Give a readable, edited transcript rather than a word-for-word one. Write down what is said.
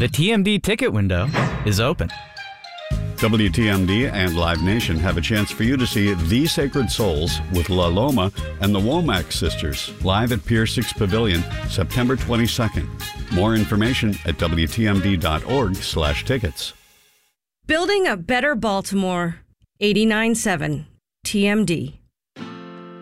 The TMD ticket window is open. WTMD and Live Nation have a chance for you to see The Sacred Souls with La Loma and the Womack Sisters live at Pier 6 Pavilion, September 22nd. More information at WTMD.org/tickets. Building a better Baltimore. 89.7 TMD.